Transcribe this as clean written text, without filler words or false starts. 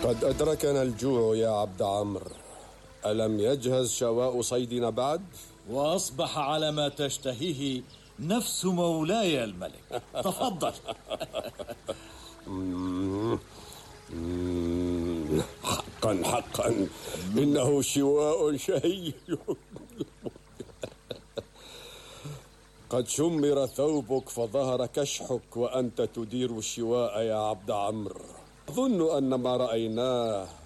قد أدركنا الجوع يا عبد عمرو. ألم يجهز شواء صيدنا بعد؟ وأصبح على ما تشتهيه نفس مولاي الملك. تفضل. حقا إنه شواء شهي. قد شمر ثوبك فظهر كشحك وأنت تدير الشواء يا عبد عمرو. أظن أن ما رأيناه